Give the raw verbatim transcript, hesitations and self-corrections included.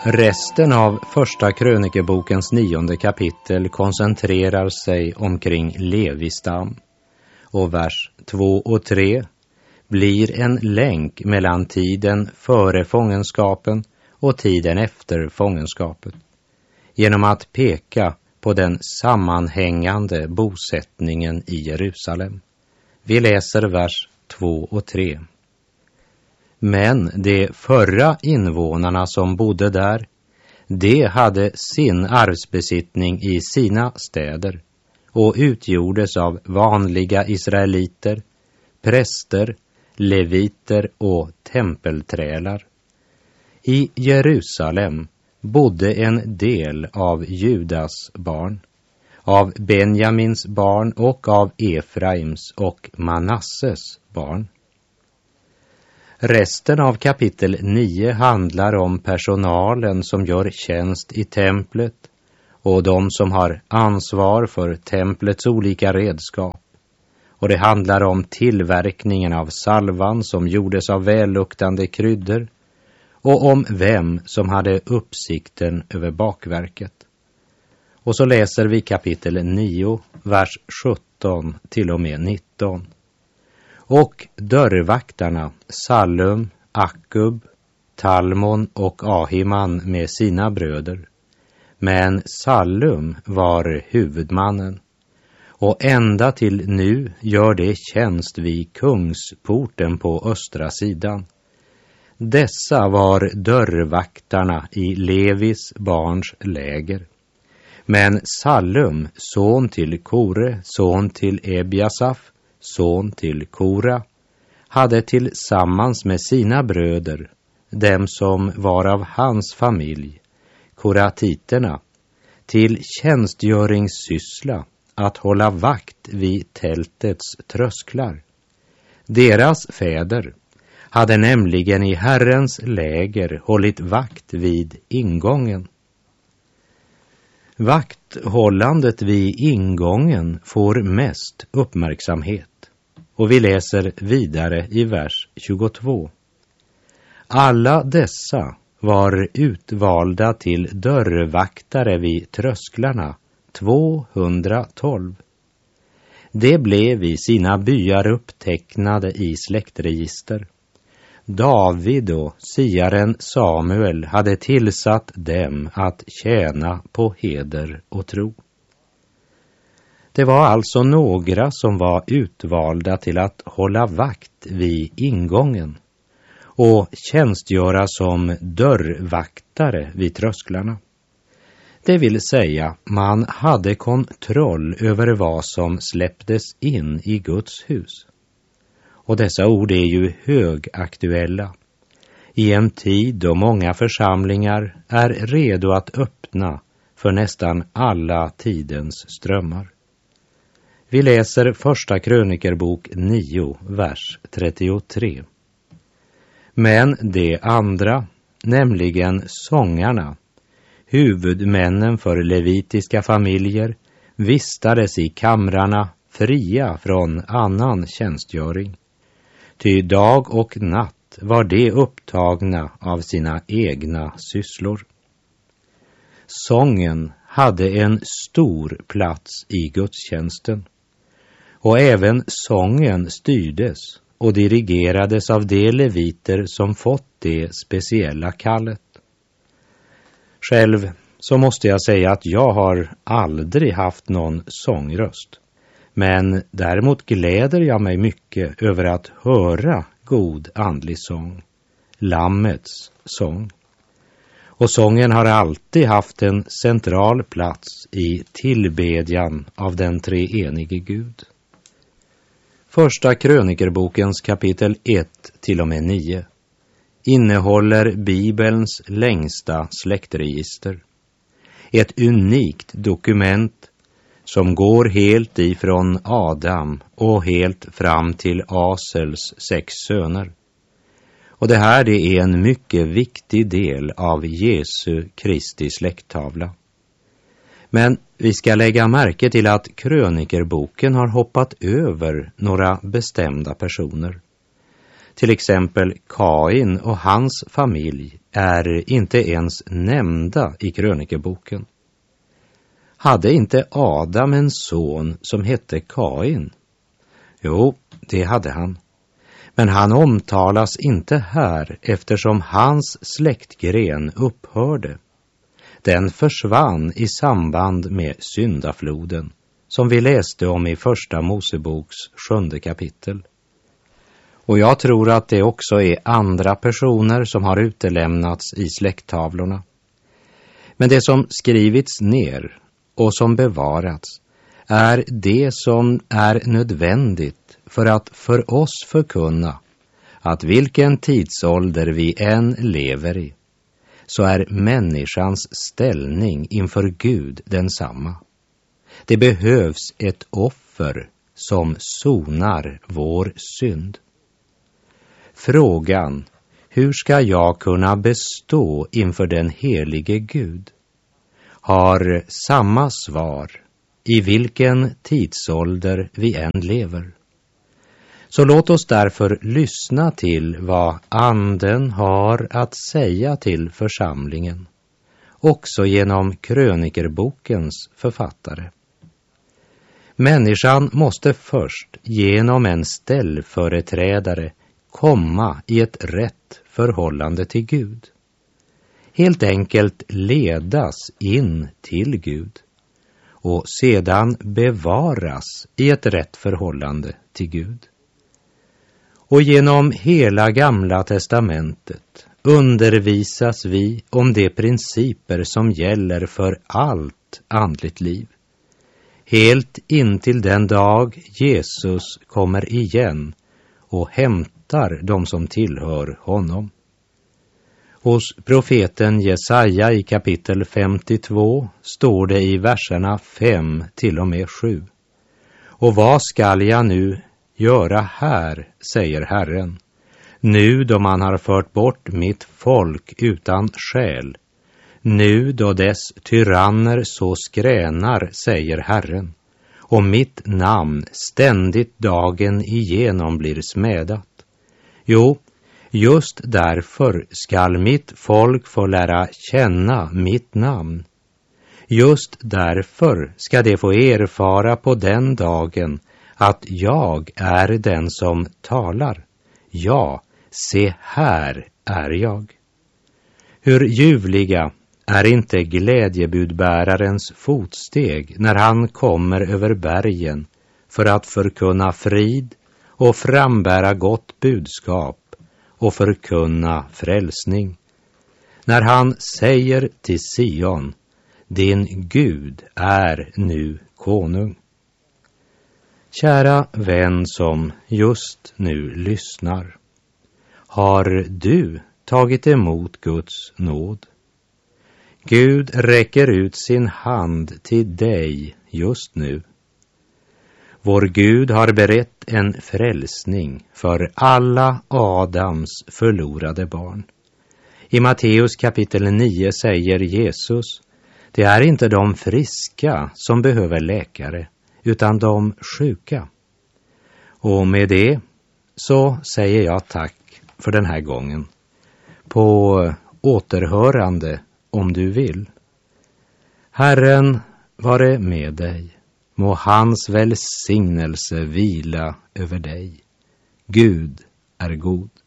Resten av första krönikebokens nionde kapitel koncentrerar sig omkring Levistam, och vers två och tre blir en länk mellan tiden före fångenskapen och tiden efter fångenskapet, genom att peka på den sammanhängande bosättningen i Jerusalem. Vi läser vers två och tre. Men de förra invånarna som bodde där, de hade sin arvsbesittning i sina städer och utgjordes av vanliga israeliter, präster, leviter och tempelträlar. I Jerusalem bodde en del av Judas barn, av Benjamins barn och av Efraims och Manasses barn. Resten av kapitel nio handlar om personalen som gör tjänst i templet och de som har ansvar för templets olika redskap. Och det handlar om tillverkningen av salvan som gjordes av välluktande kryddor och om vem som hade uppsikten över bakverket. Och så läser vi kapitel nio, vers sjutton till och med nitton. Och dörrvaktarna Sallum, Akub, Talmon och Ahiman med sina bröder. Men Sallum var huvudmannen, och ända till nu gör det tjänst vid kungsporten på östra sidan. Dessa var dörrvaktarna i Levis barns läger. Men Sallum, son till Kore, son till Ebiasaf, son till Kora, hade tillsammans med sina bröder, dem som var av hans familj, koratiterna, till tjänstgöringssyssla att hålla vakt vid tältets trösklar. Deras fäder hade nämligen i Herrens läger hållit vakt vid ingången. Vakthållandet vid ingången får mest uppmärksamhet, och vi läser vidare i vers tjugotvå. Alla dessa var utvalda till dörrvaktare vid trösklarna, tvåhundratolv. Det blev i sina byar upptecknade i släktregister. David och siaren Samuel hade tillsatt dem att tjäna på heder och tro. Det var alltså några som var utvalda till att hålla vakt vid ingången och tjänstgöra som dörrvaktare vid trösklarna. Det vill säga, man hade kontroll över vad som släpptes in i Guds hus. Och dessa ord är ju högaktuella i en tid då många församlingar är redo att öppna för nästan alla tidens strömmar. Vi läser första krönikerbok nio, vers trettiotre. Men de andra, nämligen sångarna, huvudmännen för levitiska familjer, vistades i kamrarna fria från annan tjänstgöring. Ty dag och natt var de upptagna av sina egna sysslor. Sången hade en stor plats i gudstjänsten, och även sången styrdes och dirigerades av de leviter som fått det speciella kallet. Själv så måste jag säga att jag har aldrig haft någon sångröst. Men däremot gläder jag mig mycket över att höra god andlig sång, Lammets sång. Och sången har alltid haft en central plats i tillbedjan av den treenige Gud. Första krönikerbokens kapitel ett till och med nio innehåller Bibelns längsta släktregister. Ett unikt dokument som går helt ifrån Adam och helt fram till Asels sex söner. Och det här det är en mycket viktig del av Jesu Kristi släkttavla. Men vi ska lägga märke till att krönikerboken har hoppat över några bestämda personer. Till exempel Kain och hans familj är inte ens nämnda i krönikeboken. Hade inte Adam en son som hette Kain? Jo, det hade han. Men han omtalas inte här eftersom hans släktgren upphörde. Den försvann i samband med syndafloden, som vi läste om i första Moseboks sjunde kapitel. Och jag tror att det också är andra personer som har utelämnats i släkttavlorna. Men det som skrivits ner och som bevarats är det som är nödvändigt för att för oss förkunna att vilken tidsålder vi än lever i, så är människans ställning inför Gud densamma. Det behövs ett offer som sonar vår synd. Frågan, hur ska jag kunna bestå inför den helige Gud, har samma svar i vilken tidsålder vi än lever. Så låt oss därför lyssna till vad Anden har att säga till församlingen, också genom krönikerbokens författare. Människan måste först genom en ställföreträdare komma i ett rätt förhållande till Gud. Helt enkelt ledas in till Gud och sedan bevaras i ett rätt förhållande till Gud. Och genom hela Gamla testamentet undervisas vi om de principer som gäller för allt andligt liv. Helt intill den dag Jesus kommer igen och hämtar de som tillhör honom. Hos profeten Jesaja i kapitel femtiotvå står det i verserna fem till och med sju. Och vad skall jag nu göra här, säger Herren, nu då man har fört bort mitt folk utan skäl, nu då dess tyranner så skränar, säger Herren, och mitt namn ständigt dagen igenom blir smädat. Jo, just därför skall mitt folk få lära känna mitt namn. Just därför ska de få erfara på den dagen att jag är den som talar. Ja, se här är jag. Hur ljuvliga är inte glädjebudbärarens fotsteg när han kommer över bergen för att förkunna frid och frambära gott budskap och förkunna frälsning. När han säger till Sion, din Gud är nu konung. Kära vän som just nu lyssnar, har du tagit emot Guds nåd? Gud räcker ut sin hand till dig just nu. Vår Gud har berett en frälsning för alla Adams förlorade barn. I Matteus kapitel nio säger Jesus, det är inte de friska som behöver läkare, utan de sjuka. Och med det så säger jag tack för den här gången. På återhörande om du vill. Herren vare med dig. Må hans välsignelse vila över dig. Gud är god.